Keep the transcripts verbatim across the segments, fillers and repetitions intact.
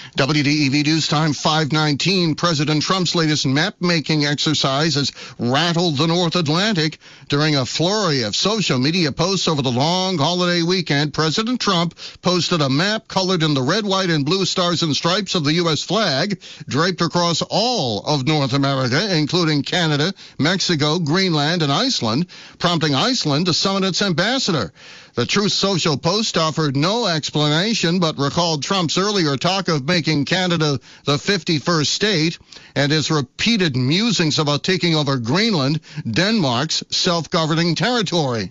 W D E V News Time five nineteen. President Trump's latest map-making exercise has rattled the North Atlantic. During a flurry of social media posts over the long holiday weekend, President Trump posted a map colored in the red, white, and blue stars and stripes of the U S flag, draped across all of North America, including Canada, Mexico, Greenland, and Iceland, prompting Iceland to summon its ambassador. The Truth Social post offered no explanation, but recalled Trump's earlier talk of making Canada the fifty-first state and his repeated musings about taking over Greenland, Denmark's self-governing territory.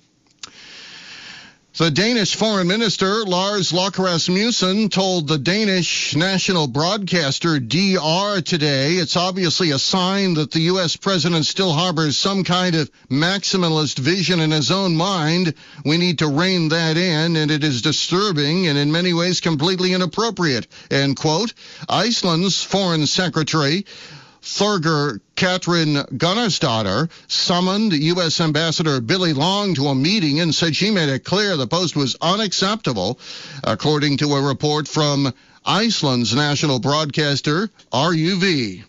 The Danish Foreign Minister, Lars Løkke Rasmussen, told the Danish national broadcaster D R today it's obviously a sign that the U S president still harbors some kind of maximalist vision in his own mind. We need to rein that in, and it is disturbing and in many ways completely inappropriate, end quote. Iceland's foreign secretary, Thorger Katrin Gunnarsdottir, summoned U S Ambassador Billy Long to a meeting and said she made it clear the post was unacceptable, according to a report from Iceland's national broadcaster, R U V.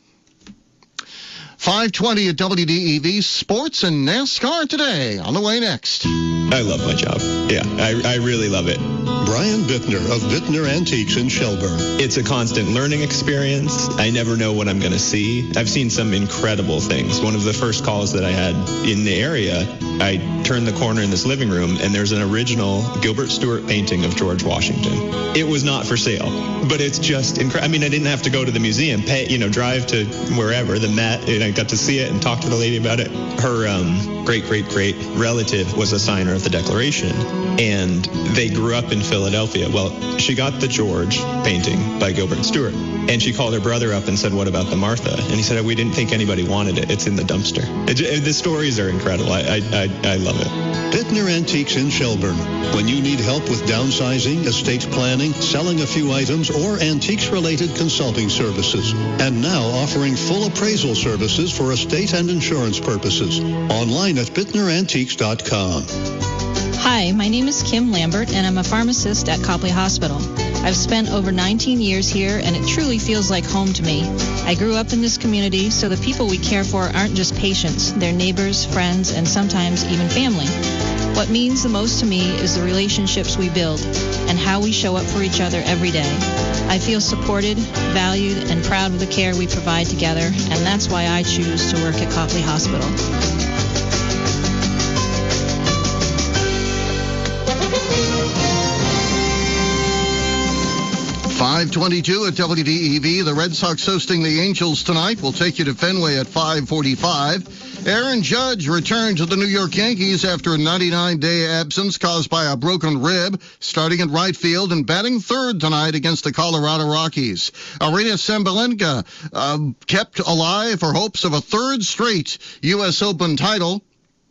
five twenty at W D E V, sports and NASCAR today. On the way next. I love my job. Yeah, I, I really love it. Brian Bittner of Bittner Antiques in Shelburne. It's a constant learning experience. I never know what I'm going to see. I've seen some incredible things. One of the first calls that I had in the area, I turned the corner in this living room, and there's an original Gilbert Stuart painting of George Washington. It was not for sale, but it's just incredible. I mean, I didn't have to go to the museum, pay, you know, drive to wherever, the Met, and I got to see it and talk to the lady about it. Her um, great-great-great relative was a signer of the Declaration, and they grew up in Philadelphia. Well, she got the George painting by Gilbert Stuart, and she called her brother up and said, what about the Martha? And he said, we didn't think anybody wanted it. It's in the dumpster. It, it, the stories are incredible. I, I, I, I love it. Bittner Antiques in Shelburne. When you need help with downsizing, estate planning, selling a few items, or antiques-related consulting services. And now offering full appraisal services for estate and insurance purposes. Online at bittner antiques dot com. Hi, my name is Kim Lambert, and I'm a pharmacist at Copley Hospital. I've spent over nineteen years here, and it truly feels like home to me. I grew up in this community, so the people we care for aren't just patients. They're neighbors, friends, and sometimes even family. What means the most to me is the relationships we build and how we show up for each other every day. I feel supported, valued, and proud of the care we provide together, and that's why I choose to work at Copley Hospital. five twenty-two at W D E V. The Red Sox hosting the Angels tonight. We'll take you to Fenway at five forty-five. Aaron Judge returned to the New York Yankees after a ninety-nine day absence caused by a broken rib, starting at right field and batting third tonight against the Colorado Rockies. Arena Sabalenka uh, kept alive for hopes of a third straight U S Open title.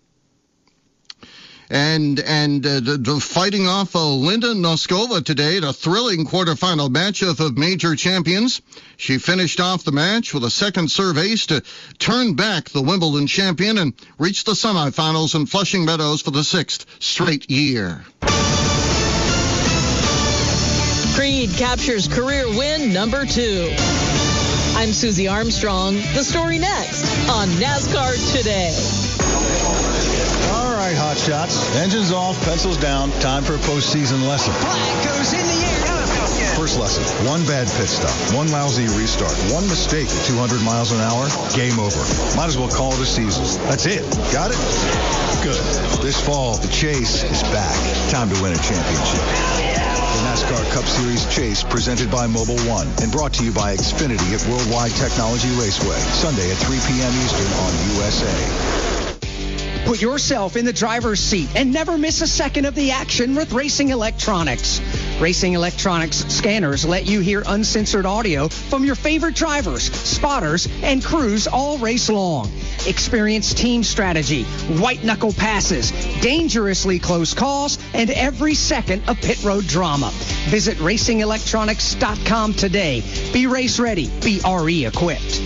And and uh, the, the fighting off uh, Linda Noskova today at a thrilling quarterfinal matchup of major champions. She finished off the match with a second serve ace to turn back the Wimbledon champion and reach the semifinals in Flushing Meadows for the sixth straight year. Creed captures career win number two. I'm Susie Armstrong. The story next on NASCAR Today. All right, hot shots. Engines off, pencils down. Time for a postseason lesson. Flag goes in the air. Now let's go again. First lesson, one bad pit stop, one lousy restart, one mistake at two hundred miles an hour, game over. Might as well call it a season. That's it. Got it? Good. This fall, the Chase is back. Time to win a championship. The NASCAR Cup Series Chase, presented by Mobil One and brought to you by Xfinity at Worldwide Technology Raceway. Sunday at three p.m. Eastern on U S A. Put yourself in the driver's seat and never miss a second of the action with Racing Electronics. Racing Electronics scanners let you hear uncensored audio from your favorite drivers, spotters, and crews all race long. Experience team strategy, white-knuckle passes, dangerously close calls, and every second of pit road drama. Visit racing electronics dot com today. Be race ready. Be R E equipped.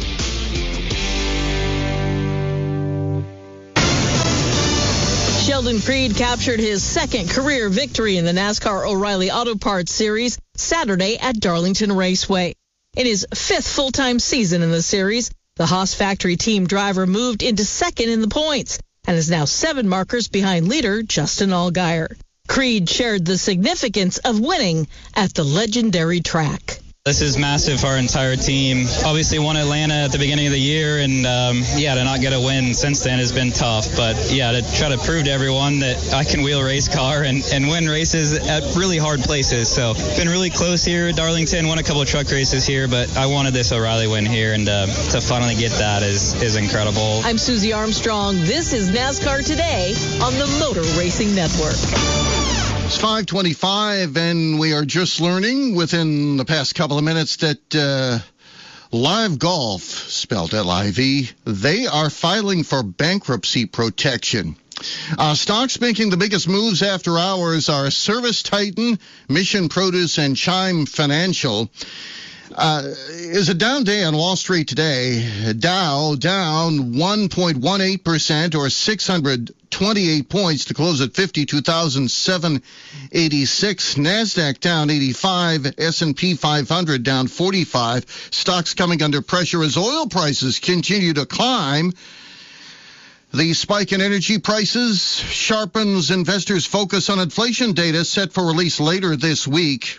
Sheldon Creed captured his second career victory in the NASCAR O'Reilly Auto Parts Series Saturday at Darlington Raceway. In his fifth full-time season in the series, the Haas factory team driver moved into second in the points and is now seven markers behind leader Justin Allgaier. Creed shared the significance of winning at the legendary track. This is massive for our entire team. Obviously won Atlanta at the beginning of the year, and um, yeah, to not get a win since then has been tough. But yeah, to try to prove to everyone that I can wheel a race car and, and win races at really hard places. So been really close here at Darlington, won a couple of truck races here, but I wanted this O'Reilly win here, and uh, to finally get that is, is incredible. I'm Susie Armstrong. This is NASCAR Today on the Motor Racing Network. It's five twenty-five, and we are just learning within the past couple of minutes that uh, Live Golf, spelled L I V, they are filing for bankruptcy protection. Uh, stocks making the biggest moves after hours are Service Titan, Mission Produce, and Chime Financial. Uh, is a down day on Wall Street today. Dow down one point one eight percent or six hundred twenty-eight points to close at fifty-two thousand seven hundred eighty-six. NASDAQ down eighty-five. S and P five hundred down forty-five. Stocks coming under pressure as oil prices continue to climb. The spike in energy prices sharpens investors' focus on inflation data set for release later this week.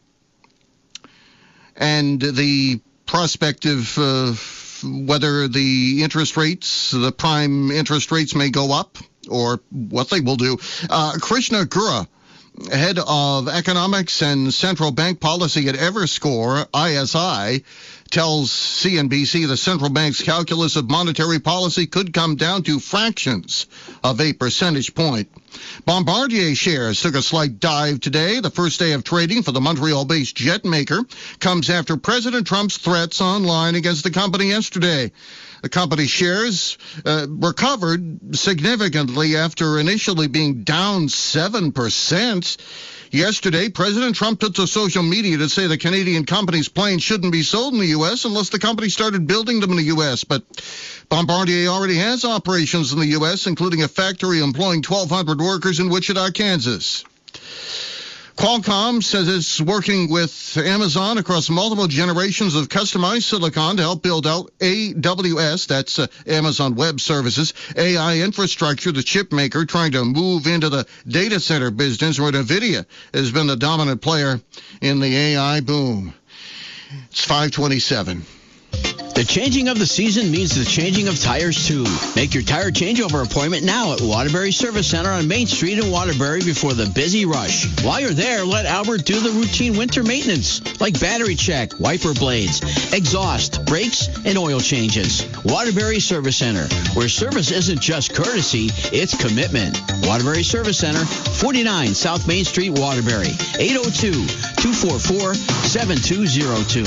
And the prospect of uh, whether the interest rates, the prime interest rates may go up or what they will do. Uh, Krishna Gura, head of economics and central bank policy at Everscore, I S I, tells C N B C the central bank's calculus of monetary policy could come down to fractions of a percentage point. Bombardier shares took a slight dive today. The first day of trading for the Montreal-based jet maker comes after President Trump's threats online against the company yesterday. The company's shares uh, recovered significantly after initially being down seven percent. Yesterday, President Trump took to social media to say the Canadian company's planes shouldn't be sold in the U S unless the company started building them in the U S. But Bombardier already has operations in the U S, including a factory employing twelve hundred workers in Wichita, Kansas. Qualcomm says it's working with Amazon across multiple generations of customized silicon to help build out A W S, that's uh, Amazon Web Services, A I infrastructure, the chip maker trying to move into the data center business where NVIDIA has been the dominant player in the A I boom. It's five twenty-seven. The changing of the season means the changing of tires, too. Make your tire changeover appointment now at Waterbury Service Center on Main Street in Waterbury before the busy rush. While you're there, let Albert do the routine winter maintenance, like battery check, wiper blades, exhaust, brakes, and oil changes. Waterbury Service Center, where service isn't just courtesy, it's commitment. Waterbury Service Center, forty-nine South Main Street, Waterbury, eight oh two, two four four, seven two oh two.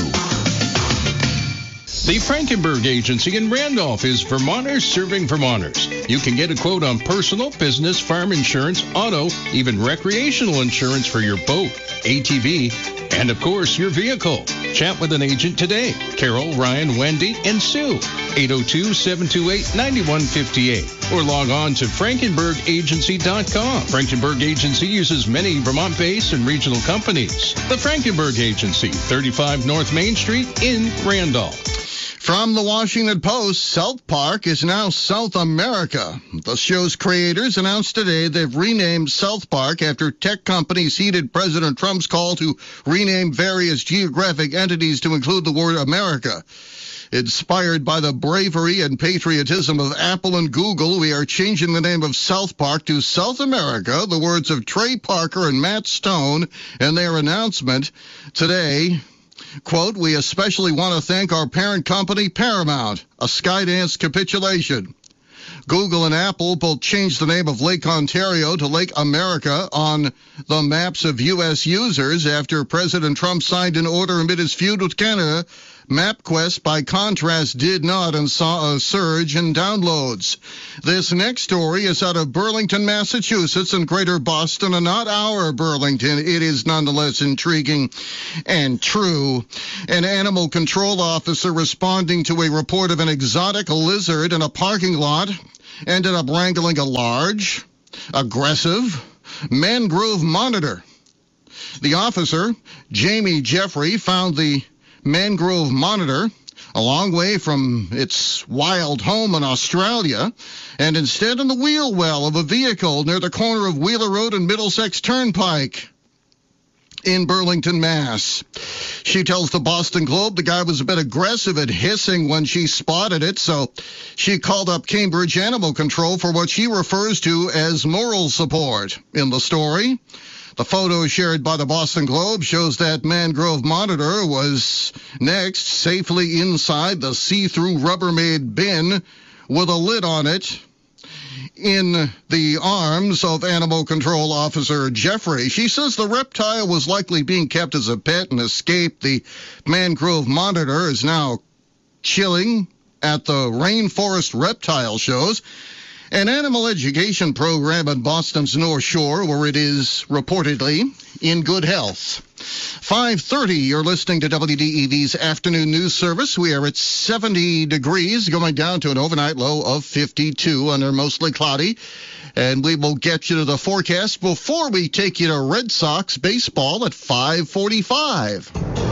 The Frankenberg Agency in Randolph is Vermonters serving Vermonters. You can get a quote on personal, business, farm insurance, auto, even recreational insurance for your boat, A T V, and of course your vehicle. Chat with an agent today. Carol, Ryan, Wendy, and Sue. eight oh two, seven two eight, nine one five eight. Or log on to frankenberg agency dot com. Frankenberg Agency uses many Vermont-based and regional companies. The Frankenberg Agency, thirty-five North Main Street in Randolph. From the Washington Post, South Park is now South America. The show's creators announced today they've renamed South Park after tech companies heeded President Trump's call to rename various geographic entities to include the word America. Inspired by the bravery and patriotism of Apple and Google, we are changing the name of South Park to South America, the words of Trey Parker and Matt Stone in their announcement today. Quote, we especially want to thank our parent company, Paramount, a Skydance capitulation. Google and Apple both changed the name of Lake Ontario to Lake America on the maps of U S users after President Trump signed an order amid his feud with Canada. MapQuest, by contrast, did not and saw a surge in downloads. This next story is out of Burlington, Massachusetts, and Greater Boston, and not our Burlington. It is nonetheless intriguing and true. An animal control officer responding to a report of an exotic lizard in a parking lot ended up wrangling a large, aggressive mangrove monitor. The officer, Jamie Jeffrey, found the mangrove monitor a long way from its wild home in Australia, and instead in the wheel well of a vehicle near the corner of Wheeler Road and Middlesex Turnpike in Burlington, Mass. She tells the Boston Globe the guy was a bit aggressive at hissing when she spotted it, so she called up Cambridge Animal Control for what she refers to as moral support. In the story, the photo shared by the Boston Globe shows that mangrove monitor was next safely inside the see-through Rubbermaid bin with a lid on it in the arms of Animal Control Officer Jeffrey. She says the reptile was likely being kept as a pet and escaped. The mangrove monitor is now chilling at the Rainforest Reptile Shows, an animal education program at Boston's North Shore, where it is reportedly in good health. five thirty, you're listening to W D E V's Afternoon News Service. We are at seventy degrees, going down to an overnight low of fifty-two under mostly cloudy. And we will get you to the forecast before we take you to Red Sox baseball at five forty-five.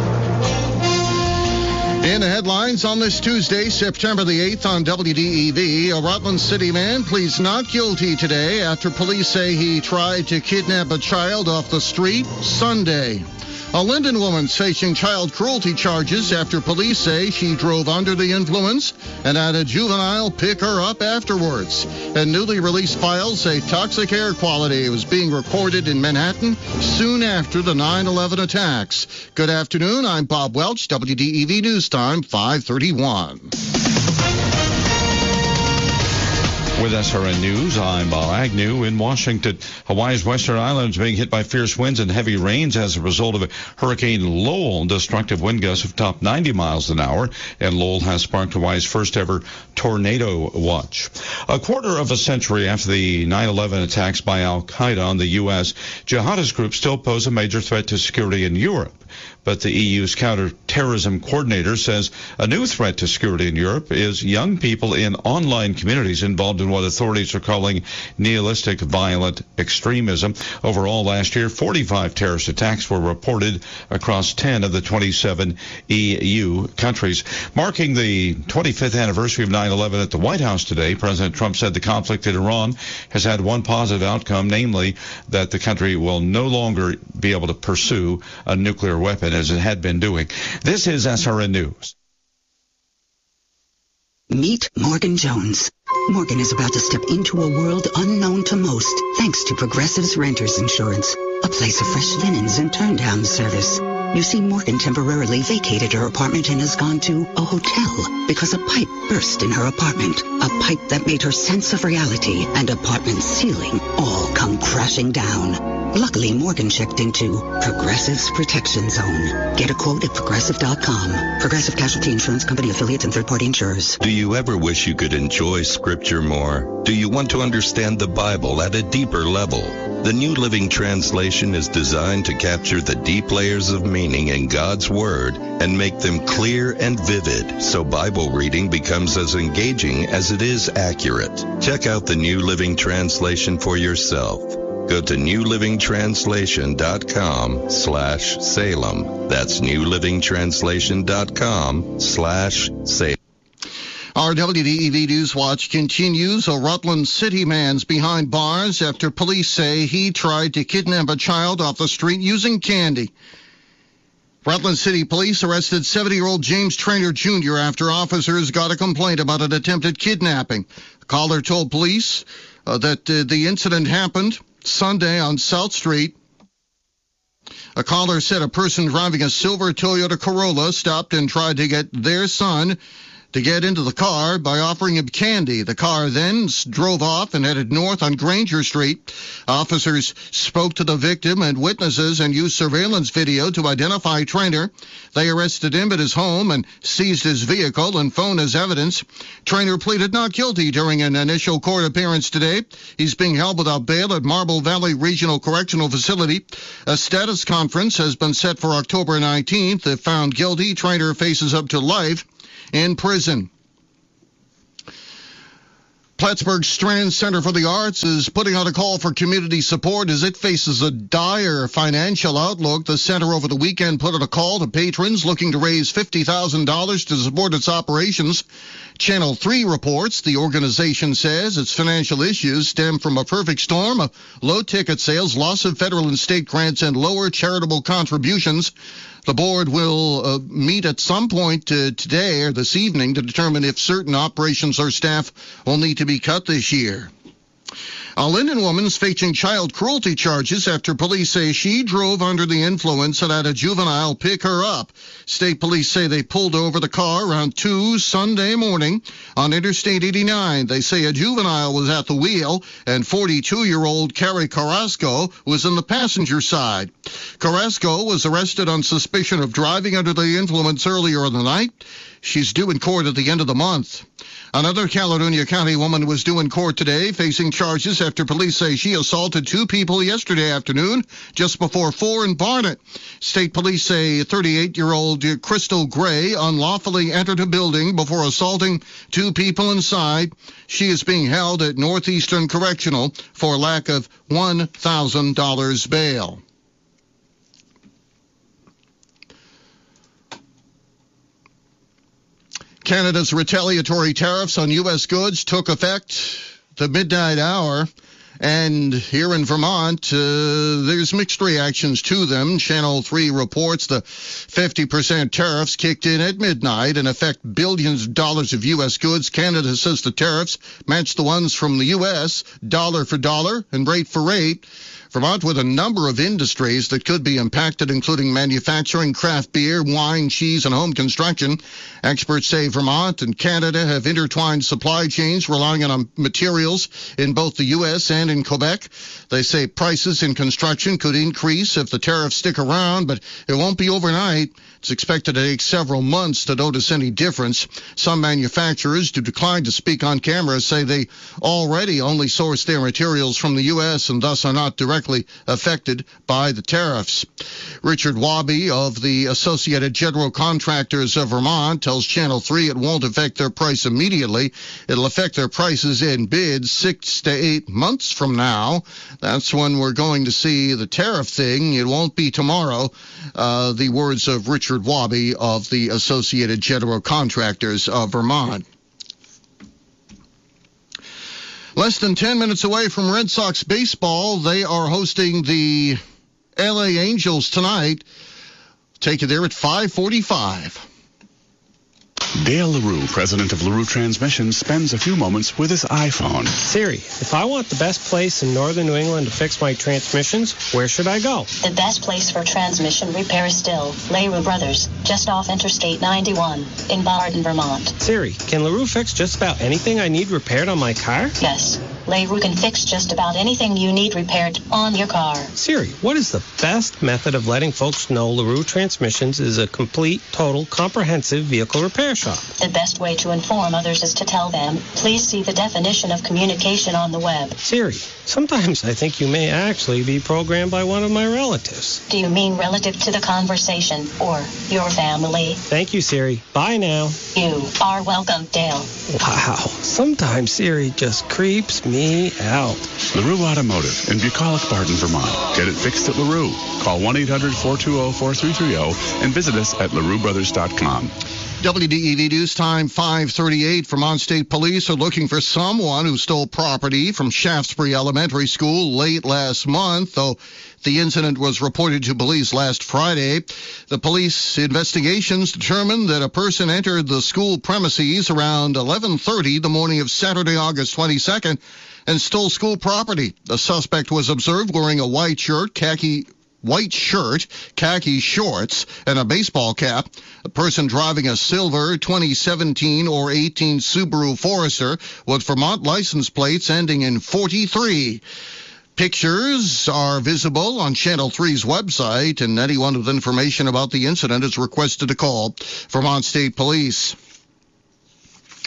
In the headlines on this Tuesday, September the eighth on W D E V, a Rutland City man pleads not guilty today after police say he tried to kidnap a child off the street Sunday. A Linden woman's facing child cruelty charges after police say she drove under the influence and had a juvenile pick her up afterwards. And newly released files say toxic air quality was being recorded in Manhattan soon after the nine eleven attacks. Good afternoon, I'm Bob Welch, W D E V News Time, five thirty-one. With S R N News, I'm Bob Agnew in Washington. Hawaii's western islands being hit by fierce winds and heavy rains as a result of Hurricane Lowell. Destructive wind gusts have topped ninety miles an hour, and Lowell has sparked Hawaii's first ever tornado watch. A quarter of a century after the nine eleven attacks by Al-Qaeda on the U S, jihadist groups still pose a major threat to security in Europe. But the E U's counterterrorism coordinator says a new threat to security in Europe is young people in online communities involved in what authorities are calling nihilistic violent extremism. Overall, last year, forty-five terrorist attacks were reported across ten of the twenty-seven E U countries. Marking the twenty-fifth anniversary of nine eleven at the White House today, President Trump said the conflict in Iran has had one positive outcome, namely that the country will no longer be able to pursue a nuclear weapon as it had been doing. This is S R N News. Meet Morgan Jones. Morgan is about to step into a world unknown to most, thanks to Progressive's Renters Insurance, a place of fresh linens and turn-down service. You see, Morgan temporarily vacated her apartment and has gone to a hotel because a pipe burst in her apartment, a pipe that made her sense of reality and apartment ceiling all come crashing down. Luckily, Morgan checked into Progressive's Protection Zone. Get a quote at Progressive dot com. Progressive Casualty Insurance Company affiliates and third-party insurers. Do you ever wish you could enjoy Scripture more? Do you want to understand the Bible at a deeper level? The New Living Translation is designed to capture the deep layers of meaning in God's Word and make them clear and vivid, so Bible reading becomes as engaging as it is accurate. Check out the New Living Translation for yourself. Go to new living translation dot com slash Salem. That's new living translation dot com slash Salem. Our W D E V News Watch continues. A Rutland City man's behind bars after police say he tried to kidnap a child off the street using candy. Rutland City Police arrested seventy-year-old James Traynor Junior after officers got a complaint about an attempted kidnapping. The caller told police uh, that uh, the incident happened Sunday on South Street. A caller said a person driving a silver Toyota Corolla stopped and tried to get their son to get into the car by offering him candy. The car then drove off and headed north on Granger Street. Officers spoke to the victim and witnesses and used surveillance video to identify Traynor. They arrested him at his home and seized his vehicle and phone as evidence. Traynor pleaded not guilty during an initial court appearance today. He's being held without bail at Marble Valley Regional Correctional Facility. A status conference has been set for October nineteenth. If found guilty, Traynor faces up to life in prison. Plattsburgh Strand Center for the Arts is putting out a call for community support as it faces a dire financial outlook. The center over the weekend put out a call to patrons looking to raise fifty thousand dollars to support its operations. Channel three reports the organization says its financial issues stem from a perfect storm of low ticket sales, loss of federal and state grants, and lower charitable contributions. The board will uh, meet at some point uh, today or this evening to determine if certain operations or staff will need to be cut this year. A Linden woman's facing child cruelty charges after police say she drove under the influence and had a juvenile pick her up. State police say they pulled over the car around two Sunday morning on Interstate eighty-nine. They say a juvenile was at the wheel and forty-two-year-old Carrie Carrasco was in the passenger side. Carrasco was arrested on suspicion of driving under the influence earlier in the night. She's due in court at the end of the month. Another Caledonia County woman was due in court today, facing charges after police say she assaulted two people yesterday afternoon, just before four in Barnet. State police say thirty-eight-year-old Crystal Gray unlawfully entered a building before assaulting two people inside. She is being held at Northeastern Correctional for lack of one thousand dollars bail. Canada's retaliatory tariffs on U S goods took effect the midnight hour. And here in Vermont, uh, there's mixed reactions to them. Channel three reports the fifty percent tariffs kicked in at midnight and affect billions of dollars of U S goods. Canada says the tariffs match the ones from the U S, dollar for dollar and rate for rate. Vermont with a number of industries that could be impacted, including manufacturing, craft beer, wine, cheese, and home construction. Experts say Vermont and Canada have intertwined supply chains relying on materials in both the U S and in Quebec. They say prices in construction could increase if the tariffs stick around, but it won't be overnight. It's expected to take several months to notice any difference. Some manufacturers who declined to speak on camera say they already only source their materials from the U S and thus are not directly affected by the tariffs. Richard Wabi of the Associated General Contractors of Vermont tells Channel three it won't affect their price immediately. It'll affect their prices in bids six to eight months from now. That's when we're going to see the tariff thing. It won't be tomorrow. Uh, the words of Richard Wabi of the Associated General Contractors of Vermont. Less than ten minutes away from Red Sox baseball, they are hosting the L A Angels tonight. Take you there at five forty-five. Dale LaRue, president of LaRue Transmission, spends a few moments with his iPhone. Siri, if I want the best place in northern New England to fix my transmissions, where should I go? The best place for transmission repair is still LaRue Brothers, just off Interstate ninety-one in Barton, Vermont. Siri, can LaRue fix just about anything I need repaired on my car? Yes, LaRue can fix just about anything you need repaired on your car. Siri, what is the best method of letting folks know LaRue Transmissions is a complete, total, comprehensive vehicle repair shop? The best way to inform others is to tell them, please see the definition of communication on the web. Siri, sometimes I think you may actually be programmed by one of my relatives. Do you mean relative to the conversation or your family? Thank you, Siri. Bye now. You are welcome, Dale. Wow, sometimes Siri just creeps me out. LaRue Automotive in Bucolic, Barton, Vermont. Get it fixed at LaRue. Call one eight hundred four two zero four three three zero and visit us at LaRue Brothers dot com. W D E V News Time five thirty-eight. Vermont State Police are looking for someone who stole property from Shaftesbury Elementary School late last month, though the incident was reported to police last Friday. The police investigations determined that a person entered the school premises around eleven thirty the morning of Saturday, August twenty-second, and stole school property. The suspect was observed wearing a white shirt, khaki white shirt, khaki shorts, and a baseball cap. A person driving a silver twenty seventeen or eighteen Subaru Forester with Vermont license plates ending in forty-three. Pictures are visible on Channel three's website, and anyone with information about the incident is requested to call Vermont State Police.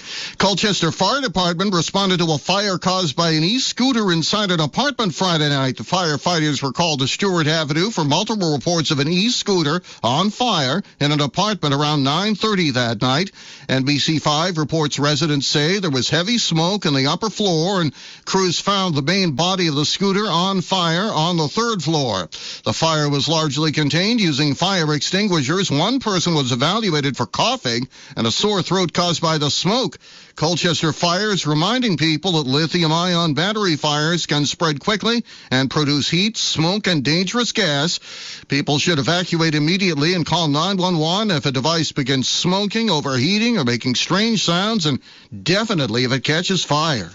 Colchester Fire Department responded to a fire caused by an e-scooter inside an apartment Friday night. The firefighters were called to Stewart Avenue for multiple reports of an e-scooter on fire in an apartment around nine thirty that night. N B C five reports residents say there was heavy smoke in the upper floor, and crews found the main body of the scooter on fire on the third floor. The fire was largely contained using fire extinguishers. One person was evaluated for coughing and a sore throat caused by the smoke. Colchester Fire is reminding people that lithium-ion battery fires can spread quickly and produce heat, smoke, and dangerous gas. People should evacuate immediately and call nine one one if a device begins smoking, overheating, or making strange sounds, and definitely if it catches fire.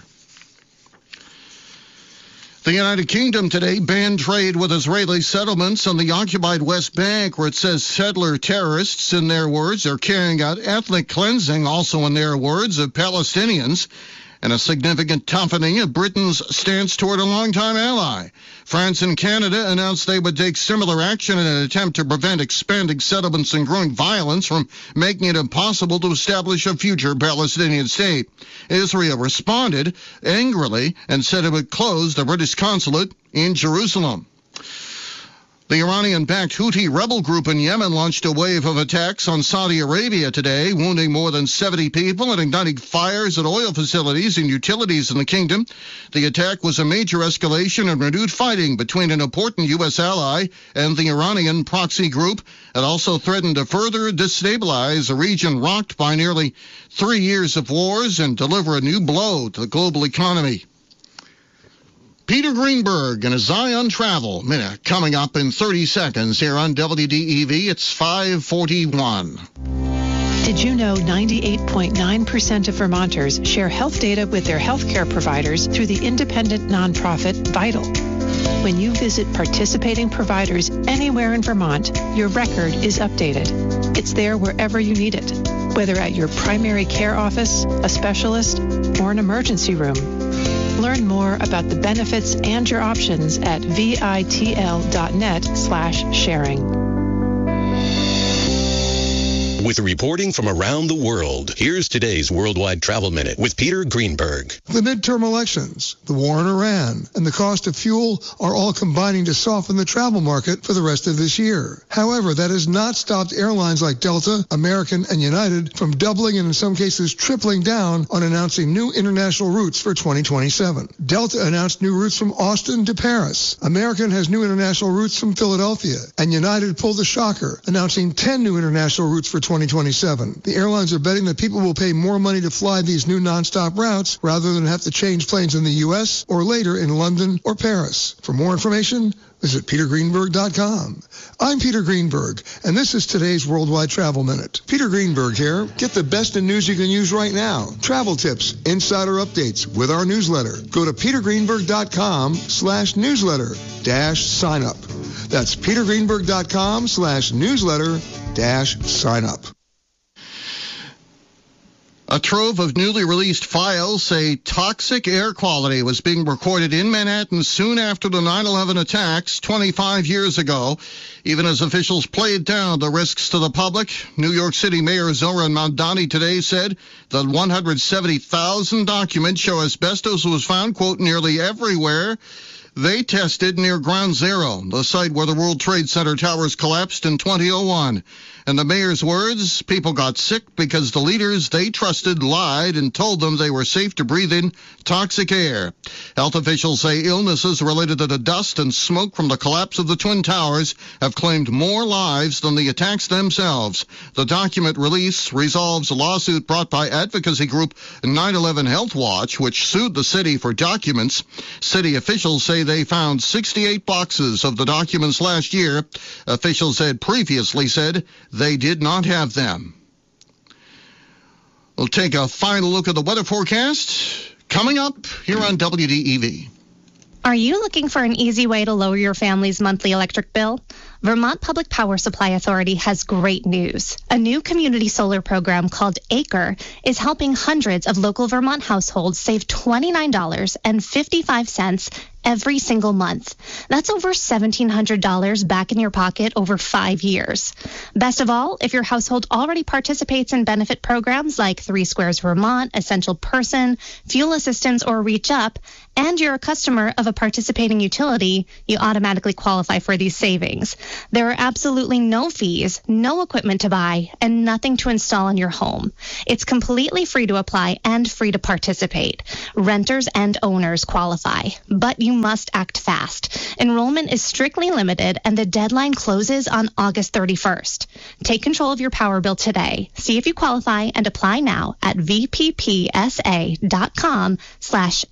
The United Kingdom today banned trade with Israeli settlements on the occupied West Bank, where it says settler terrorists, in their words, are carrying out ethnic cleansing, also in their words, of Palestinians, and a significant toughening of Britain's stance toward a longtime ally. France and Canada announced they would take similar action in an attempt to prevent expanding settlements and growing violence from making it impossible to establish a future Palestinian state. Israel responded angrily and said it would close the British consulate in Jerusalem. The Iranian-backed Houthi rebel group in Yemen launched a wave of attacks on Saudi Arabia today, wounding more than seventy people and igniting fires at oil facilities and utilities in the kingdom. The attack was a major escalation and renewed fighting between an important U S ally and the Iranian proxy group. It also threatened to further destabilize a region rocked by nearly three years of wars and deliver a new blow to the global economy. Peter Greenberg and a Zion Travel Minute coming up in thirty seconds here on W D E V. It's five forty-one. Did you know ninety-eight point nine percent of Vermonters share health data with their healthcare providers through the independent nonprofit Vital? When you visit participating providers anywhere in Vermont, your record is updated. It's there wherever you need it, whether at your primary care office, a specialist, or an emergency room. Learn more about the benefits and your options at vitl.net slash sharing. With reporting from around the world, here's today's Worldwide Travel Minute with Peter Greenberg. The midterm elections, the war in Iran, and the cost of fuel are all combining to soften the travel market for the rest of this year. However, that has not stopped airlines like Delta, American, and United from doubling and in some cases tripling down on announcing new international routes for twenty twenty-seven. Delta announced new routes from Austin to Paris. American has new international routes from Philadelphia. And United pulled the shocker, announcing ten new international routes for twenty twenty-seven. The airlines are betting that people will pay more money to fly these new nonstop routes rather than have to change planes in the U S or later in London or Paris. For more information, visit peter greenberg dot com. I'm Peter Greenberg, and this is today's Worldwide Travel Minute. Peter Greenberg here. Get the best in news you can use right now. Travel tips, insider updates with our newsletter. Go to peter greenberg dot com slash newsletter dash sign up. That's peter greenberg dot com slash newsletter dash sign up. A trove of newly released files say toxic air quality was being recorded in Manhattan soon after the nine eleven attacks twenty-five years ago. Even as officials played down the risks to the public, New York City Mayor Zohran Mamdani today said that one hundred seventy thousand documents show asbestos was found, quote, nearly everywhere they tested near Ground Zero, the site where the World Trade Center towers collapsed in two thousand one. In the mayor's words, people got sick because the leaders they trusted lied and told them they were safe to breathe in toxic air. Health officials say illnesses related to the dust and smoke from the collapse of the Twin Towers have claimed more lives than the attacks themselves. The document release resolves a lawsuit brought by advocacy group nine eleven Health Watch, which sued the city for documents. City officials say they found sixty-eight boxes of the documents last year. Officials had previously said they did not have them. We'll take a final look at the weather forecast coming up here on W D E V. Are you looking for an easy way to lower your family's monthly electric bill? Vermont Public Power Supply Authority has great news. A new community solar program called ACRE is helping hundreds of local Vermont households save twenty-nine dollars and fifty-five cents every single month. That's over seventeen hundred dollars back in your pocket over five years. Best of all, if your household already participates in benefit programs like Three Squares Vermont, Essential Person, Fuel Assistance, or Reach Up, and you're a customer of a participating utility, you automatically qualify for these savings. There are absolutely no fees, no equipment to buy, and nothing to install in your home. It's completely free to apply and free to participate. Renters and owners qualify, but you must act fast. Enrollment is strictly limited, and the deadline closes on August thirty-first. Take control of your power bill today. See if you qualify and apply now at vppsa.com slash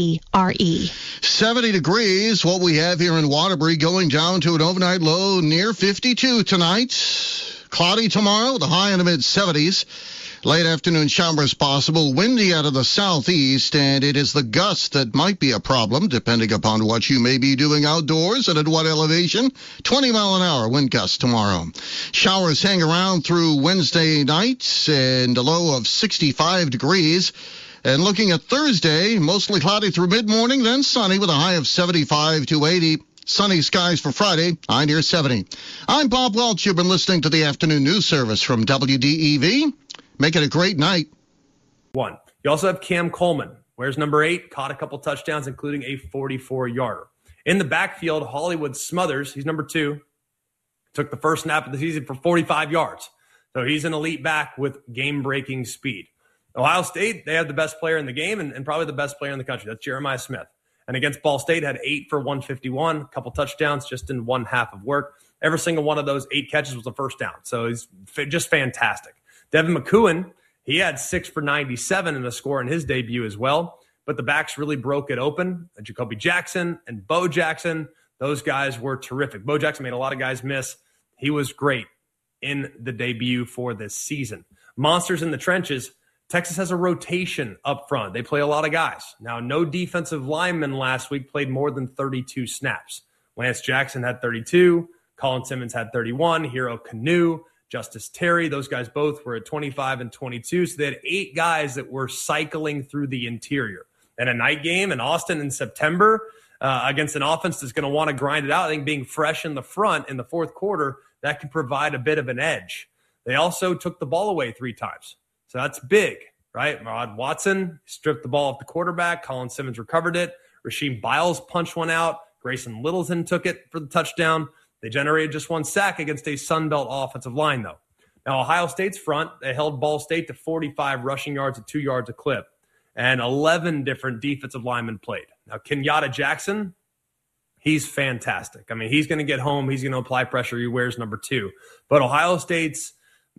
ACRE. seventy degrees, what we have here in Waterbury, going down to an overnight low near fifty-two tonight. Cloudy tomorrow, the high in the mid-seventies. Late afternoon showers possible, windy out of the southeast, and it is the gust that might be a problem, depending upon what you may be doing outdoors and at what elevation. twenty mile an hour wind gusts tomorrow. Showers hang around through Wednesday night, and a low of sixty-five degrees. And looking at Thursday, mostly cloudy through mid-morning, then sunny with a high of seventy-five to eighty. Sunny skies for Friday, high near seventy. I'm Bob Welch. You've been listening to the Afternoon News Service from W D E V. Make it a great night. One. You also have Cam Coleman. Wears number eight, caught a couple touchdowns, including a forty-four yarder. In the backfield, Hollywood Smothers, he's number two, took the first snap of the season for forty-five yards. So he's an elite back with game-breaking speed. Ohio State, they have the best player in the game and, and probably the best player in the country. That's Jeremiah Smith. And against Ball State, had eight for one fifty-one, a couple touchdowns just in one half of work. Every single one of those eight catches was a first down. So he's f- just fantastic. Devin McCowan, he had six for ninety-seven in a score in his debut as well. But the backs really broke it open. Jacoby Jackson and Bo Jackson, those guys were terrific. Bo Jackson made a lot of guys miss. He was great in the debut for this season. Monsters in the trenches. Texas has a rotation up front. They play a lot of guys. Now, no defensive lineman last week played more than thirty-two snaps. Lance Jackson had thirty-two. Colin Simmons had thirty-one. Hero Kanu, Justice Terry, those guys both were at twenty-five and twenty-two. So they had eight guys that were cycling through the interior. And a night game in Austin in September uh, against an offense that's going to want to grind it out, I think being fresh in the front in the fourth quarter, that can provide a bit of an edge. They also took the ball away three times. So that's big, right? Marad Watson stripped the ball off the quarterback. Colin Simmons recovered it. Rasheem Biles punched one out. Grayson Littleton took it for the touchdown. They generated just one sack against a Sun Belt offensive line, though. Now, Ohio State's front, they held Ball State to forty-five rushing yards at two yards a clip, and eleven different defensive linemen played. Now, Kenyatta Jackson, he's fantastic. I mean, he's going to get home. He's going to apply pressure. He wears number two. But Ohio State's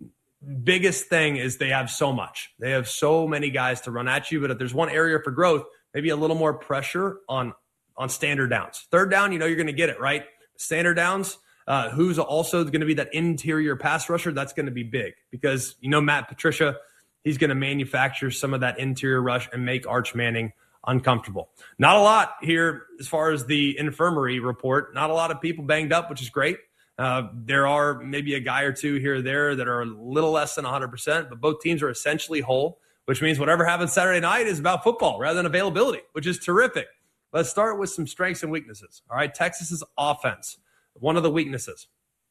biggest thing is they have so much. They have so many guys to run at you, but if there's one area for growth, maybe a little more pressure on, on standard downs. Third down, you know you're going to get it, right? Standard downs, uh, who's also going to be that interior pass rusher, that's going to be big because, you know, Matt Patricia, he's going to manufacture some of that interior rush and make Arch Manning uncomfortable. Not a lot here as far as the infirmary report. Not a lot of people banged up, which is great. Uh, there are maybe a guy or two here or there that are a little less than one hundred percent, but both teams are essentially whole, which means whatever happens Saturday night is about football rather than availability, which is terrific. Let's start with some strengths and weaknesses. All right, Texas's offense, one of the weaknesses.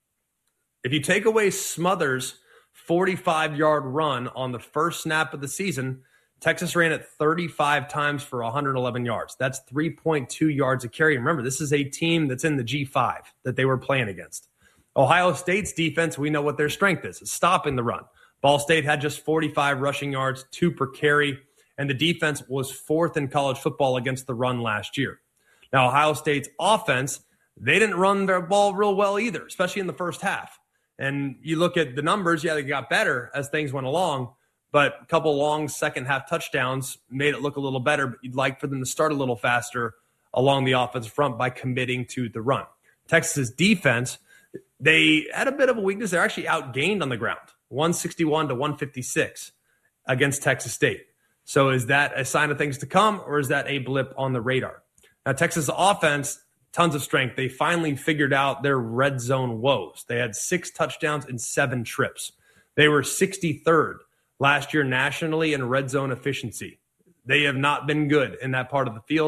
If you take away Smothers' forty-five-yard run on the first snap of the season, Texas ran it thirty-five times for one hundred eleven yards. That's three point two yards a carry. Remember, this is a team that's in the G five that they were playing against. Ohio State's defense, we know what their strength is. It's stopping the run. Ball State had just forty-five rushing yards, two per carry, and the defense was fourth in college football against the run last year. Now, Ohio State's offense, they didn't run their ball real well either, especially in the first half. And you look at the numbers, yeah, they got better as things went along, but a couple long second half touchdowns made it look a little better, but you'd like for them to start a little faster along the offensive front by committing to the run. Texas's defense, they had a bit of a weakness. They're actually outgained on the ground, one sixty-one to one fifty-six against Texas State. So is that a sign of things to come, or is that a blip on the radar? Now, Texas offense, tons of strength. They finally figured out their red zone woes. They had six touchdowns in seven trips. They were sixty-third last year nationally in red zone efficiency. They have not been good in that part of the field,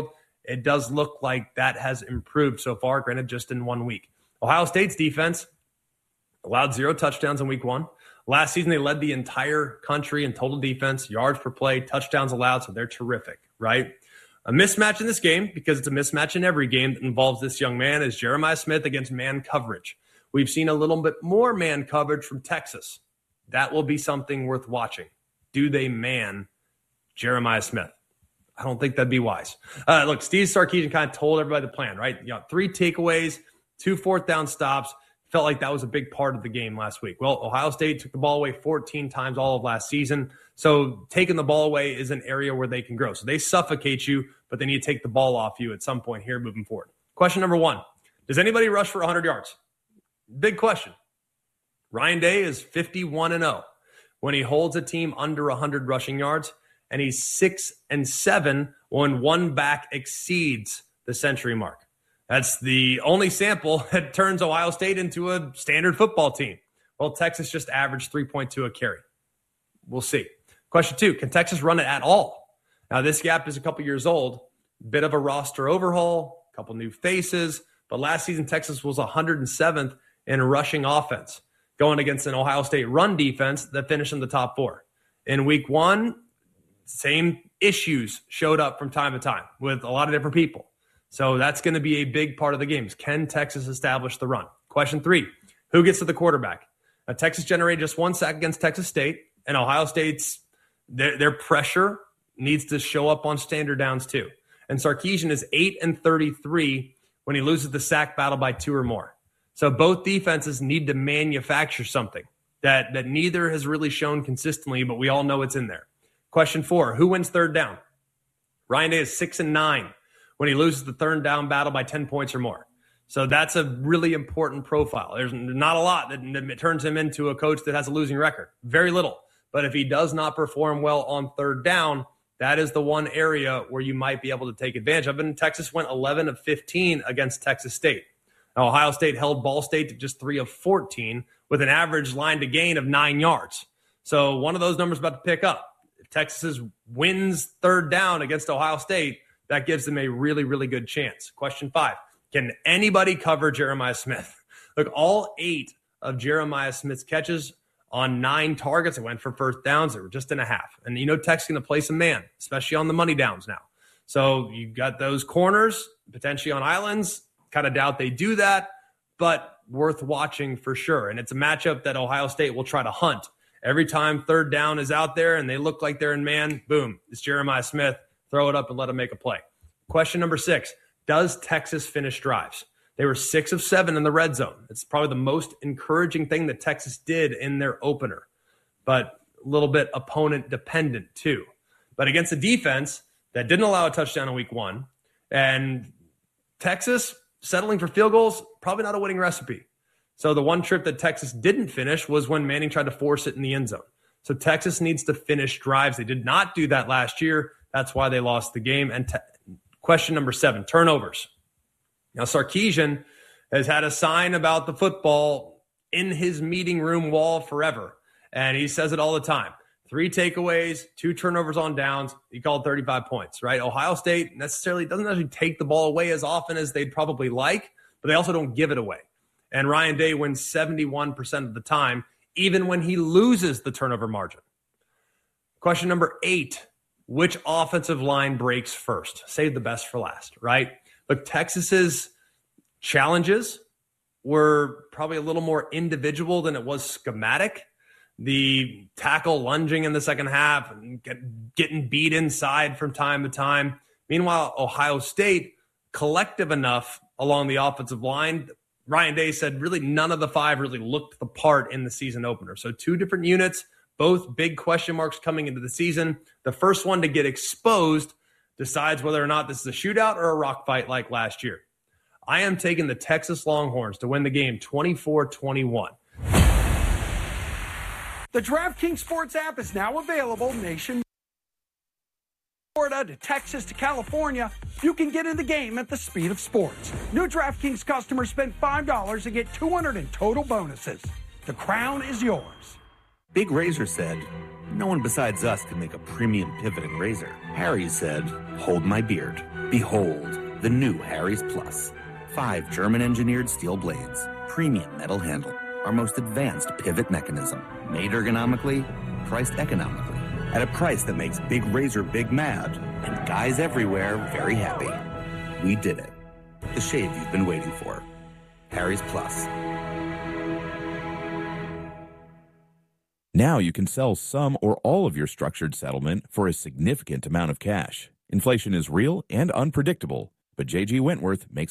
it does look like that has improved so far, granted just in one week. Ohio State's defense allowed zero touchdowns in week one. Last season, they led the entire country in total defense, yards per play, touchdowns allowed, so they're terrific, right? A mismatch in this game, because it's a mismatch in every game that involves this young man, is Jeremiah Smith against man coverage. We've seen a little bit more man coverage from Texas. That will be something worth watching. Do they man Jeremiah Smith? I don't think that'd be wise. Uh, look, Steve Sarkisian kind of told everybody the plan, right? You know, three takeaways, two fourth down stops. Felt like that was a big part of the game last week. Well, Ohio State took the ball away fourteen times all of last season. So taking the ball away is an area where they can grow. So they suffocate you, but they need to take the ball off you at some point here moving forward. Question number one, does anybody rush for one hundred yards? Big question. Ryan Day is fifty-one and oh when he holds a team under one hundred rushing yards, and he's six and seven when one back exceeds the century mark. That's the only sample that turns Ohio State into a standard football team. Well, Texas just averaged three point two a carry. We'll see. Question two, can Texas run it at all? Now, this gap is a couple years old. Bit of a roster overhaul, a couple new faces. But last season, Texas was one hundred seventh in rushing offense, going against an Ohio State run defense that finished in the top four. In week one, same issues showed up from time to time with a lot of different people. So that's going to be a big part of the games. Can Texas establish the run? Question three, who gets to the quarterback? Now, Texas generated just one sack against Texas State, and Ohio State's their, their pressure needs to show up on standard downs too. And Sarkisian is eight and thirty-three when he loses the sack battle by two or more. So both defenses need to manufacture something that, that neither has really shown consistently, but we all know it's in there. Question four, who wins third down? Ryan Day is six and nine when he loses the third down battle by ten points or more. So that's a really important profile. There's not a lot that, that turns him into a coach that has a losing record. Very little. But if he does not perform well on third down, that is the one area where you might be able to take advantage of. And Texas went eleven of fifteen against Texas State. Now, Ohio State held Ball State to just three of fourteen with an average line to gain of nine yards. So one of those numbers about to pick up. If Texas wins third down against Ohio State, that gives them a really, really good chance. Question five, can anybody cover Jeremiah Smith? Look, all eight of Jeremiah Smith's catches on nine targets, it went for first downs. They were just in a half. And you know Tech's going to play some man, especially on the money downs now. So you got those corners, potentially on islands. Kind of doubt they do that, but worth watching for sure. And it's a matchup that Ohio State will try to hunt. Every time third down is out there and they look like they're in man, boom, it's Jeremiah Smith. Throw it up and let him make a play. Question number six, does Texas finish drives? They were six of seven in the red zone. It's probably the most encouraging thing that Texas did in their opener, but a little bit opponent dependent too. But against a defense that didn't allow a touchdown in week one, and Texas settling for field goals, probably not a winning recipe. So the one trip that Texas didn't finish was when Manning tried to force it in the end zone. So Texas needs to finish drives. They did not do that last year. That's why they lost the game. And te- question number seven, turnovers. Now, Sarkisian has had a sign about the football in his meeting room wall forever, and he says it all the time. Three takeaways, two turnovers on downs. He called thirty-five points, right? Ohio State necessarily doesn't actually take the ball away as often as they'd probably like, but they also don't give it away. And Ryan Day wins seventy-one percent of the time, even when he loses the turnover margin. Question number eight, which offensive line breaks first? Save the best for last, right? Look, Texas's challenges were probably a little more individual than it was schematic. The tackle lunging in the second half and get, getting beat inside from time to time. Meanwhile, Ohio State, collective enough along the offensive line. Ryan Day said really none of the five really looked the part in the season opener. So two different units, both big question marks coming into the season. The first one to get exposed decides whether or not this is a shootout or a rock fight like last year. I am taking the Texas Longhorns to win the game twenty-four twenty-one. The DraftKings Sports app is now available nationwide. Florida to Texas to California, you can get in the game at the speed of sports. New DraftKings customers spend five dollars and get two hundred dollars in total bonuses. The crown is yours. Big Razor said, no one besides us can make a premium pivot and razor. Harry said, hold my beard. Behold, the new Harry's Plus. Five German-engineered steel blades, premium metal handle, our most advanced pivot mechanism, made ergonomically, priced economically, at a price that makes Big Razor big mad and guys everywhere very happy. We did it. The shave you've been waiting for. Harry's Plus. Now you can sell some or all of your structured settlement for a significant amount of cash. Inflation is real and unpredictable, but J G Wentworth makes